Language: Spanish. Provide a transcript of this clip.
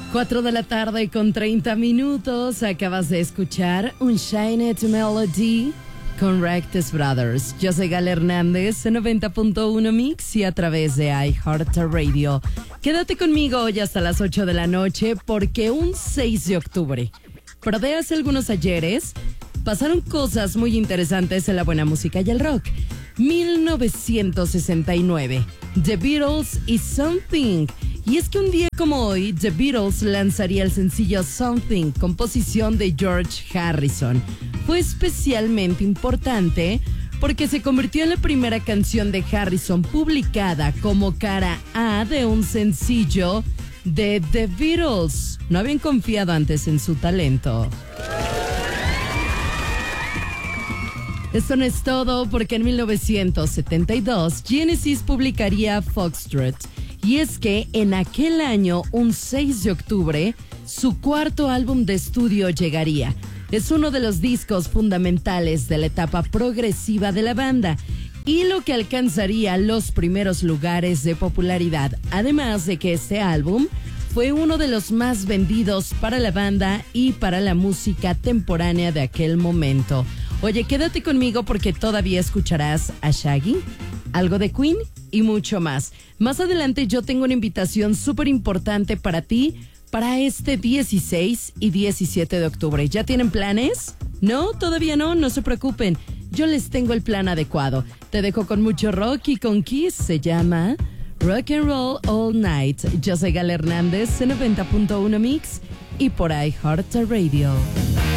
4 de la tarde con 30 minutos. Acabas de escuchar un Shined Melody con Rectus Brothers. Yo soy Gal Hernández en 90.1 Mix y a través de iHeartRadio. Quédate conmigo hoy hasta las 8 de la noche porque un 6 de octubre, pero de hace algunos ayeres, pasaron cosas muy interesantes en la buena música y el rock. 1969, The Beatles y Something. Y es que un día como hoy, The Beatles lanzaría el sencillo Something, composición de George Harrison. Fue especialmente importante porque se convirtió en la primera canción de Harrison publicada como cara A de un sencillo de The Beatles. No habían confiado antes en su talento. Esto no es todo porque en 1972 Genesis publicaría Foxtrot. Y es que en aquel año, un 6 de octubre, su cuarto álbum de estudio llegaría. Es uno de los discos fundamentales de la etapa progresiva de la banda y lo que alcanzaría los primeros lugares de popularidad. Además de que este álbum fue uno de los más vendidos para la banda y para la música contemporánea de aquel momento. Oye, quédate conmigo porque todavía escucharás a Shaggy, algo de Queen y mucho más. Más adelante yo tengo una invitación súper importante para ti para este 16 y 17 de octubre. ¿Ya tienen planes? ¿No? ¿Todavía no? No se preocupen. Yo les tengo el plan adecuado. Te dejo con mucho rock y con Kiss. Se llama Rock and Roll All Night. Yo soy Gal Hernández en 90.1 Mix y por iHeartRadio.